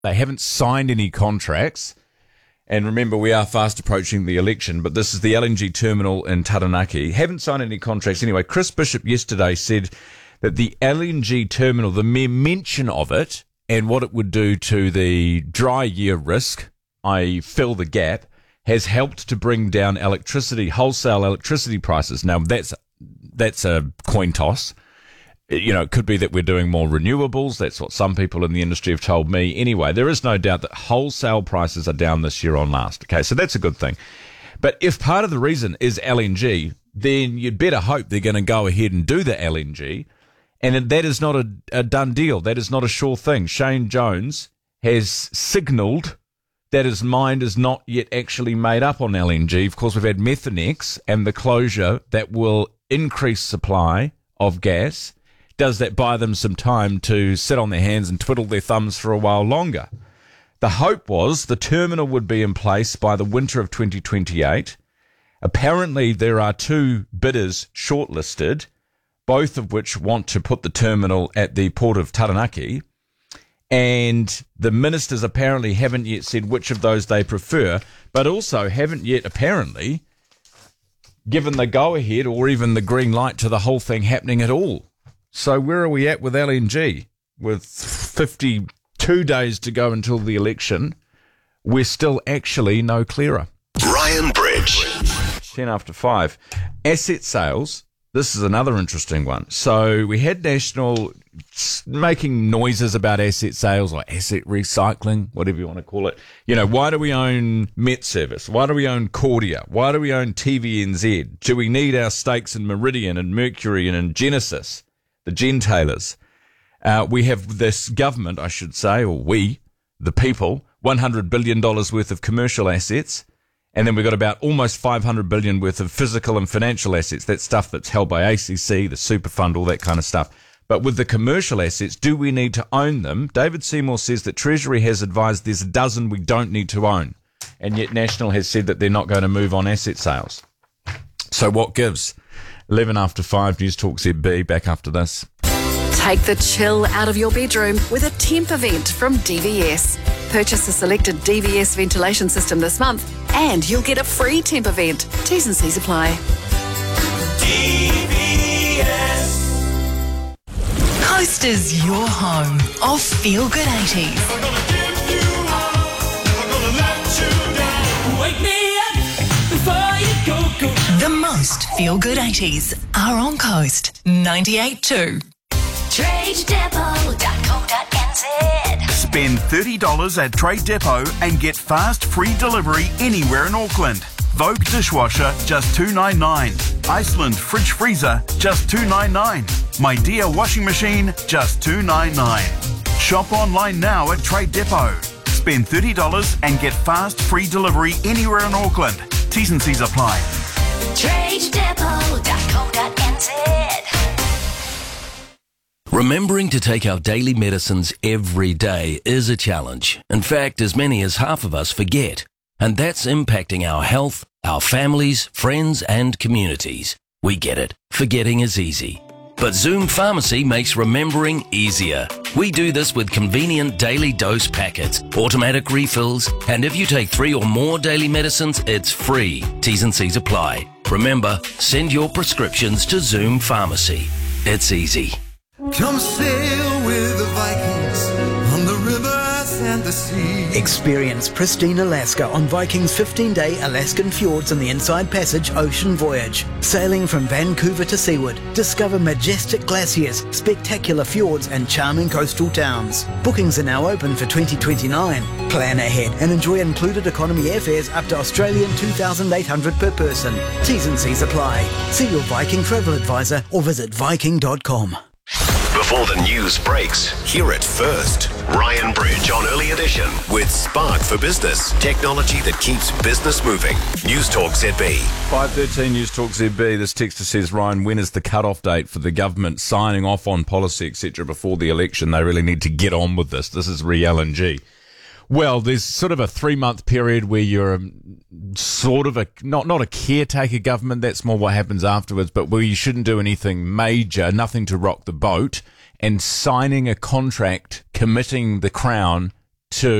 They haven't signed any contracts. And remember, we are fast approaching the election, but this is the LNG terminal in Taranaki. Haven't signed any contracts anyway. Chris Bishop yesterday said that the LNG terminal, the mere mention of it and what it would do to the dry year risk, i.e. fill the gap, has helped to bring down wholesale electricity prices. Now, that's a coin toss. You know, it could be that we're doing more renewables. That's what some people in the industry have told me. Anyway, there is no doubt that wholesale prices are down this year on last. Okay, so that's a good thing. But if part of the reason is LNG, then you'd better hope they're going to go ahead and do the LNG. And that is not a done deal. That is not a sure thing. Shane Jones has signalled that his mind is not yet actually made up on LNG. Of course, we've had Methanex and the closure that will increase supply of gas. Does that buy them some time to sit on their hands and twiddle their thumbs for a while longer? The hope was the terminal would be in place by the winter of 2028. Apparently, there are two bidders shortlisted, both of which want to put the terminal at the port of Taranaki. And the ministers apparently haven't yet said which of those they prefer, but also haven't yet apparently given the go-ahead or even the green light to the whole thing happening at all. So where are we at with LNG? With 52 days to go until the election, we're still actually no clearer. Ryan Bridge. 10 after 5. Asset sales. This is another interesting one. So we had National making noises about asset sales or asset recycling, whatever you want to call it. You know, why do we own Met Service? Why do we own Cordia? Why do we own TVNZ? Do we need our stakes in Meridian and Mercury and in Genesis, the gentailers? We have this government, I should say, or we, the people, $100 billion worth of commercial assets. And then we've got about almost $500 billion worth of physical and financial assets. That's stuff that's held by ACC, the super fund, all that kind of stuff. But with the commercial assets, do we need to own them? David Seymour says that Treasury has advised there's a dozen we don't need to own. And yet National has said that they're not going to move on asset sales. So what gives? 11 after 5, News Talk ZB, back after this. Take the chill out of your bedroom with a temp event from DVS. Purchase a selected DVS ventilation system this month and you'll get a free temp event. T's and C's apply. DVS. Coast is your home of Feel Good 80s. Wake me up before you go. The most Feel Good 80s are on Coast 98.2. TradeDepot.co.nz. Spend $30 at Trade Depot and get fast free delivery anywhere in Auckland. Vogue dishwasher, just $2.99. Iceland fridge freezer, just $2.99. My Dear washing machine, just $2.99. Shop online now at Trade Depot. Spend $30 and get fast free delivery anywhere in Auckland. T's and C's apply. TradeDepot.co.nz. Remembering to take our daily medicines every day is a challenge. In fact, as many as half of us forget. And that's impacting our health, our families, friends and communities. We get it. Forgetting is easy. But Zoom Pharmacy makes remembering easier. We do this with convenient daily dose packets, automatic refills, and if you take 3 or more daily medicines, it's free. T's and C's apply. Remember, send your prescriptions to Zoom Pharmacy. It's easy. Come sail with the Vikings on the rivers and the sea. Experience pristine Alaska on Viking's 15-day Alaskan Fjords and the Inside Passage Ocean Voyage. Sailing from Vancouver to Seaward, discover majestic glaciers, spectacular fjords and charming coastal towns. Bookings are now open for 2029. Plan ahead and enjoy included economy airfares up to Australian $2,800 per person. T's and C's apply. See your Viking travel advisor or visit viking.com. Before the news breaks, hear it first. Ryan Bridge on Early Edition with Spark for Business. Technology that keeps business moving. News Talk ZB. 5:13 News Talk ZB. This texter says, Ryan, when is the cut-off date for the government signing off on policy, etc. before the election? They really need to get on with this. This is re-LNG. Well, there's sort of a 3-month period where you're sort of not a caretaker government. That's more what happens afterwards, but where you shouldn't do anything major, nothing to rock the boat, and signing a contract committing the Crown to